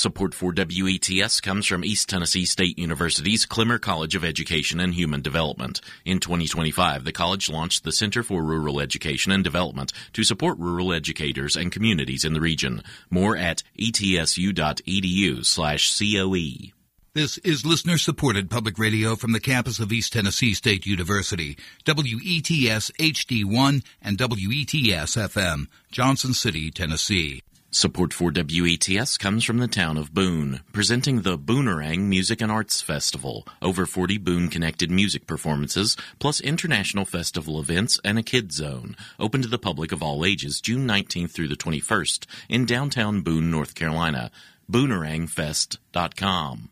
Support for WETS comes from East Tennessee State University's Clemmer College of Education and Human Development. In 2025, the college launched the Center for Rural Education and Development to support rural educators and communities in the region. More at etsu.edu/COE. This is listener-supported public radio from the campus of East Tennessee State University, WETS HD1 and WETS FM, Johnson City, Tennessee. Support for WETS comes from the town of Boone, presenting the Boonerang Music and Arts Festival. Over 40 Boone-connected music performances, plus international festival events and a kids zone. Open to the public of all ages June 19th through the 21st in downtown Boone, North Carolina. Boonerangfest.com.